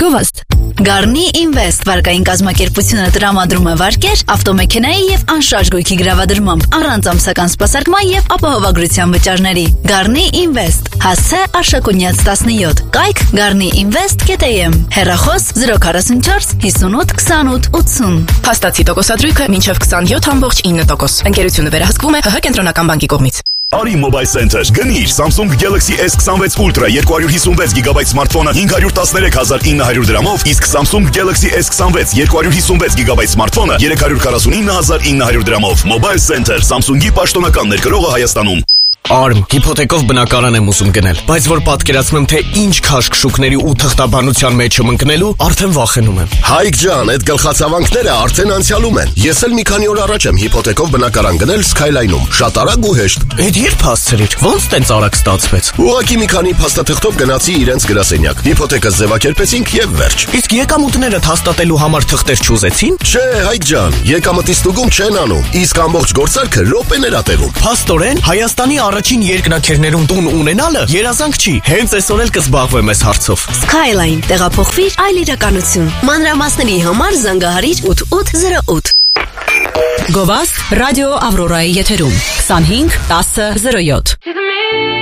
Գովաստ Garni Invest վարկային կազմակերպությունը տրամադրում է վարկեր ավտոմեքենայի եւ անշարժ գույքի գրավադրմամբ առանց ամսական սպասարկման եւ ապահովագրության վճարների Garni Invest հասցե Արշակունյաց 17 կայք garniinvest.am հեռախոս 044 58 28 80 Փաստացի տոկոսադրույքը մինչև 27.9%։ Ընկերությունը վերահսկվում է ՀՀ կենտրոնական բանկի կողմից։ Արի Mobile Center գնիր Samsung Galaxy S26 Ultra 256 GB սմարթֆոնը 513,900 դրամով, իսկ Samsung Galaxy S26 256 GB սմարթֆոնը 349,900 դրամով։ Mobile Center Samsung-ի պաշտոնական ներկրողը Հայաստանում։ Արմ, հիփոթեկով բնակարան եմ ուզում գնել, բայց որ պատկերացնեմ, թե ինչ քաշք շուկների ու թղթաբանության մեջ եմ ընկնելու, արդեն վախենում եմ։ Հայկ ջան, այդ գլխացավանքները արդեն անցյալում են։ Ես էլ մի քանի օր առաջ եմ հիփոթեկով բնակարան գնել Skyline-ում, շատ արագ ու հեշտ։ Էդ երբ հասցրիր, ոնց տենց արագ ստացվեց։ Ուղղակի մի քանի փաստաթղթով գնացի իրենց գրասենյակ, հիփոթեկը ձևակերպեցինք եւ վերջ։ Իսկ եկամուտները հաստատելու համար թղթեր չուզեցին։ Չէ, Հայկ ջան, եկամտի ստուգում չեն անում, իսկ ամբողջ գործարքը րոպեներ ա տևում։ Փաստորեն, Հայաստանի առաջին երկնաքերներում տուն ունենալը երազանք չի։ Հենց այսօր էլ կզբաղվեմ այս հարցով։ Skyline տեղափոխվիր այլ իրականություն։ Մանրամասների համար զանգահարիր 8808 Գովաստ ռադիո Ավրորայի եթերում 25 10 07